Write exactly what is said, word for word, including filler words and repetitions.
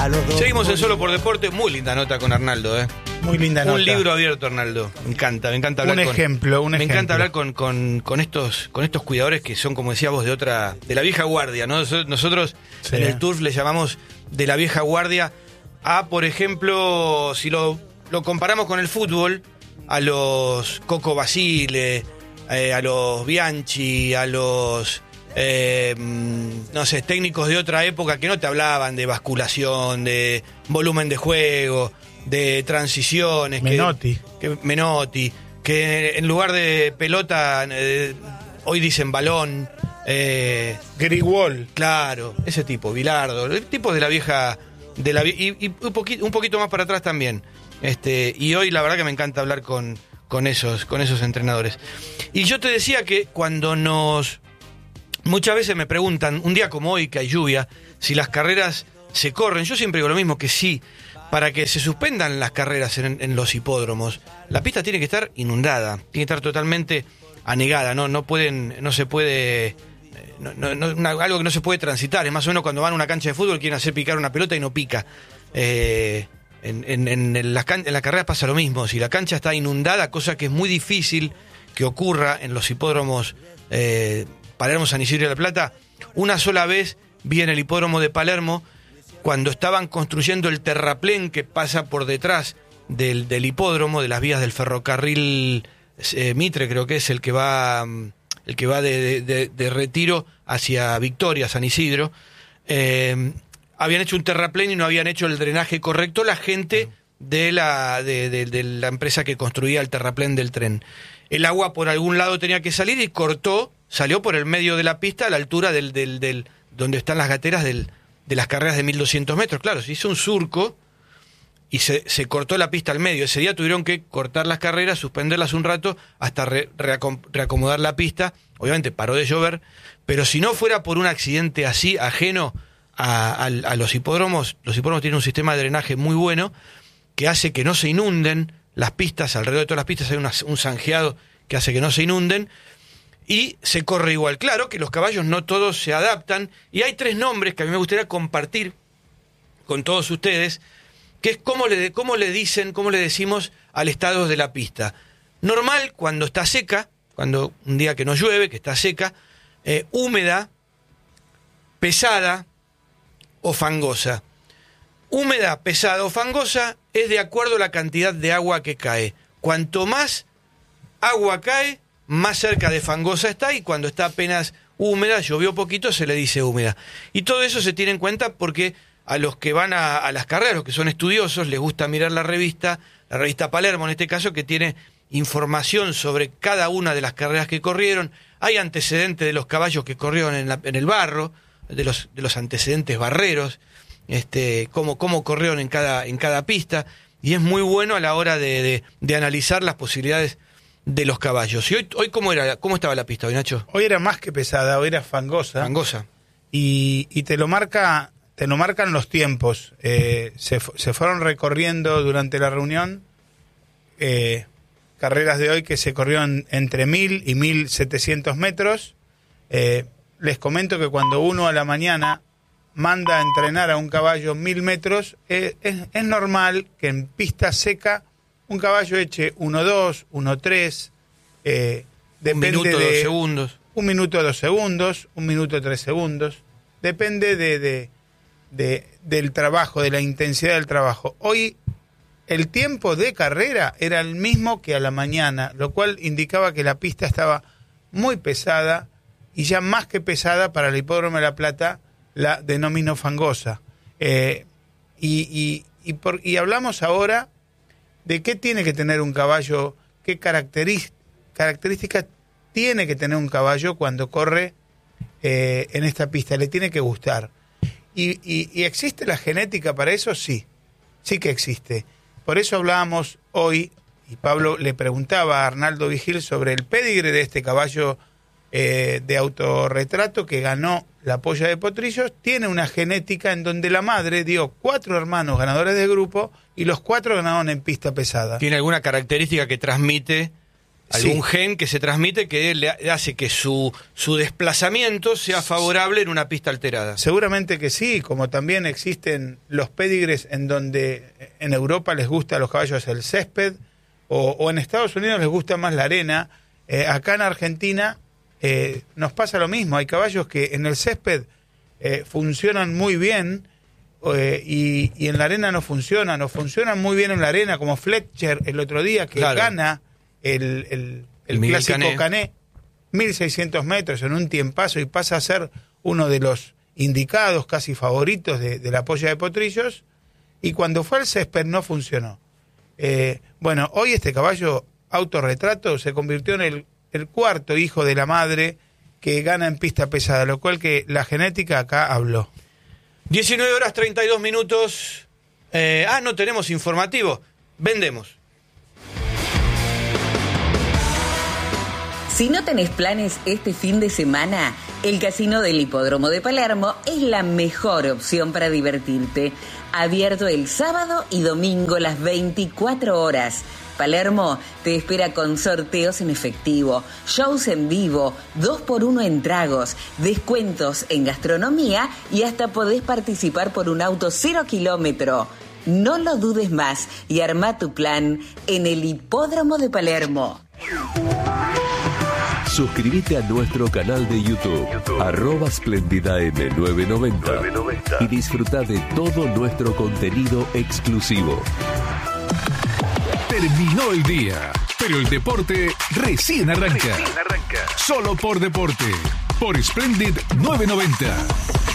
a los dos. Seguimos en Solo por Deporte. Muy linda nota con Arnaldo, ¿eh? Muy linda nota. Un libro abierto, Arnaldo. Me encanta, me encanta hablar un con... ejemplo, un me ejemplo. encanta hablar con, con, con, estos, con estos cuidadores que son, como decía vos, de otra... de la vieja guardia, ¿no? Nosotros Sí. en el Turf le llamamos de la vieja guardia a, por ejemplo, si lo, lo comparamos con el fútbol, a los Coco Basile, eh, a los Bianchi, a los... Eh, no sé, técnicos de otra época que no te hablaban de basculación, de volumen de juego, de transiciones. Menotti. Que, que, Menotti, que en lugar de pelota, eh, hoy dicen balón. Eh, Grigol. Claro, ese tipo, Bilardo, el tipo de la vieja... de la y, y un, poquito, un poquito más para atrás también. Este, y hoy la verdad que me encanta hablar con, con, esos, con esos entrenadores. Y yo te decía que cuando nos... Muchas veces me preguntan, un día como hoy que hay lluvia, si las carreras se corren. Yo siempre digo lo mismo, que sí, para que se suspendan las carreras en, en los hipódromos, la pista tiene que estar inundada, tiene que estar totalmente anegada, no, no pueden, no se puede, no, no, no, una, algo que no se puede transitar. Es más o menos cuando van a una cancha de fútbol quieren hacer picar una pelota y no pica. Eh, en, en, en, las can, en las carreras pasa lo mismo. Si la cancha está inundada, cosa que es muy difícil que ocurra en los hipódromos eh, Palermo, San Isidro y La Plata. Una sola vez vi en el hipódromo de Palermo, cuando estaban construyendo el terraplén que pasa por detrás del, del hipódromo, de las vías del ferrocarril eh, Mitre, creo que es el que va, el que va de, de, de Retiro hacia Victoria, San Isidro. Eh, habían hecho un terraplén y no habían hecho el drenaje correcto la gente de la, de, de, de la empresa que construía el terraplén del tren. El agua por algún lado tenía que salir y cortó, salió por el medio de la pista a la altura del, del, del donde están las gateras del, de las carreras de mil doscientos metros. Claro, se hizo un surco y se, se cortó la pista al medio. Ese día tuvieron que cortar las carreras, suspenderlas un rato hasta re, reacom, reacomodar la pista. Obviamente paró de llover, pero si no fuera por un accidente así, ajeno a, a, a los hipódromos, los hipódromos tienen un sistema de drenaje muy bueno que hace que no se inunden las pistas. Alrededor de todas las pistas hay una, un zanjeado que hace que no se inunden. Y se corre igual. Claro que los caballos no todos se adaptan. Y hay tres nombres que a mí me gustaría compartir con todos ustedes, que es cómo le, cómo le dicen, cómo le decimos al estado de la pista. Normal, cuando está seca, cuando un día que no llueve, que está seca, eh, húmeda, pesada o fangosa. Húmeda, pesada o fangosa es de acuerdo a la cantidad de agua que cae. Cuanto más agua cae, más cerca de fangosa está, y cuando está apenas húmeda, llovió poquito, se le dice húmeda. Y todo eso se tiene en cuenta porque a los que van a, a las carreras, los que son estudiosos, les gusta mirar la revista, la revista Palermo en este caso, que tiene información sobre cada una de las carreras que corrieron. Hay antecedentes de los caballos que corrieron en, la, en el barro, de los, de los antecedentes barreros, este, cómo, cómo corrieron en cada, en cada pista, y es muy bueno a la hora de, de, de analizar las posibilidades de los caballos. ¿Y hoy, hoy cómo era, cómo estaba la pista hoy, Nacho? Hoy era más que pesada, hoy era fangosa. Fangosa. Y, y te lo marca, te lo marcan los tiempos. Eh, se, se fueron recorriendo durante la reunión eh, carreras de hoy que se corrieron entre mil y mil setecientos metros. Eh, les comento que cuando uno a la mañana manda a entrenar a un caballo mil metros, eh, es, es normal que en pista seca un caballo eche uno dos, uno tres, eh, depende un minuto, de dos segundos. Un minuto, dos segundos, un minuto, tres segundos. Depende de, de, de, del trabajo, de la intensidad del trabajo. Hoy el tiempo de carrera era el mismo que a la mañana, lo cual indicaba que la pista estaba muy pesada, y ya más que pesada para el Hipódromo de La Plata la denomino fangosa. Eh, y, y, y, por, y hablamos ahora de qué tiene que tener un caballo, qué características características tiene que tener un caballo cuando corre eh, en esta pista. Le tiene que gustar. Y, y, ¿Y existe la genética para eso? Sí, sí que existe. Por eso hablábamos hoy, y Pablo le preguntaba a Arnaldo Vigil sobre el pedigre de este caballo eh, de autorretrato que ganó la Polla de Potrillos. Tiene una genética en donde la madre dio cuatro hermanos ganadores de grupo y los cuatro ganaron en pista pesada. ¿Tiene alguna característica que transmite algún Sí. gen que se transmite que le hace que su, su desplazamiento sea favorable en una pista alterada. Seguramente que sí, como también existen los pédigres en donde en Europa les gusta a los caballos el césped, o, o en Estados Unidos les gusta más la arena. Eh, acá en Argentina eh, nos pasa lo mismo, hay caballos que en el césped eh, funcionan muy bien, eh, y, y en la arena no funcionan, o funcionan muy bien en la arena, como Fletcher el otro día, que Claro. gana el, el, el, El Miguel clásico Cané. Cané, mil seiscientos metros en un tiempazo, y pasa a ser uno de los indicados, casi favoritos de, de la polla de potrillos, y cuando fue al césped no funcionó. Eh, bueno, hoy este caballo autorretrato se convirtió en el, el cuarto hijo de la madre que gana en pista pesada, lo cual que la genética acá habló. diecinueve horas treinta y dos minutos. Eh, ah, no tenemos informativo. Vendemos. Si no tenés planes este fin de semana, el Casino del Hipódromo de Palermo es la mejor opción para divertirte. Abierto el sábado y domingo las veinticuatro horas. Palermo te espera con sorteos en efectivo, shows en vivo, dos por uno en tragos, descuentos en gastronomía y hasta podés participar por un auto cero kilómetro. No lo dudes más y arma tu plan en el Hipódromo de Palermo. Suscríbete a nuestro canal de YouTube, YouTube. arroba Splendida M nueve noventa, y disfruta de todo nuestro contenido exclusivo. Terminó el día, pero el deporte recién arranca. Recién arranca. Solo por Deporte, por Splendid nueve noventa.